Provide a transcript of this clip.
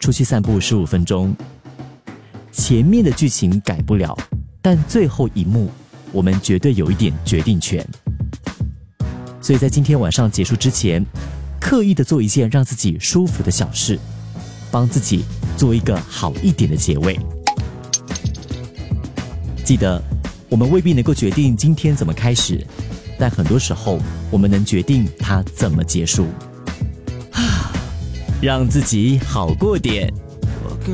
出去散步15分钟。前面的剧情改不了，但最后一幕我们绝对有一点决定权。所以在今天晚上结束之前，刻意的做一件让自己舒服的小事，帮自己做一个好一点的结尾。记得，我们未必能够决定今天怎么开始，但很多时候我们能决定它怎么结束。让自己好过点。